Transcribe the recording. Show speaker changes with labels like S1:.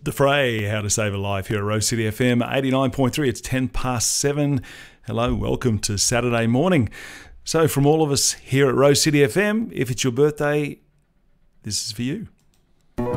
S1: The Fray, How to Save a Life, here at Rose City FM 89.3. It's 10 past 7. Hello, welcome to Saturday morning. So from all of us here at Rose City FM, if it's your birthday, this is for you.